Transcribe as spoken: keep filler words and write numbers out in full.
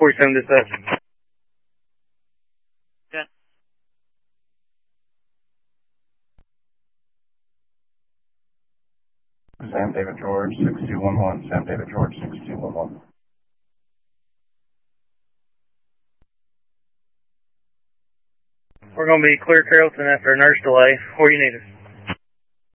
forty-seven dispatch. Yeah. Sam David George, six two one one. Sam David George, six two one one. We're going to be clear Carrollton after a nurse delay. Where you need us?